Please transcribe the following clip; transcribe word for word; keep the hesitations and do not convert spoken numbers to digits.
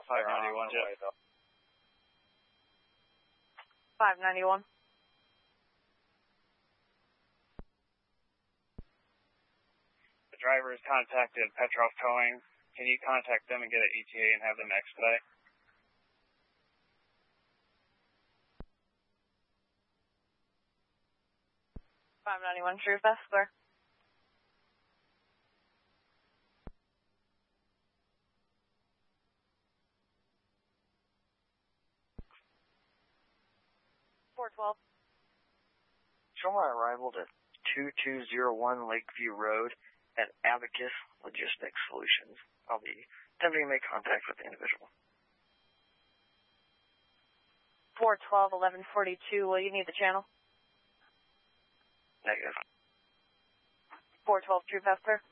five ninety-one, jet. five ninety-one. The driver has contacted Petrov Towing. Can you contact them and get an E T A and have them expedite? five ninety-one, true, fast, square. four twelve. Show my arrival to two two zero one Lakeview Road at Abacus Logistics Solutions. I'll be attempting to make contact with the individual. four twelve, eleven forty-two, will you need the channel? Negative. four twelve, true, fast, square.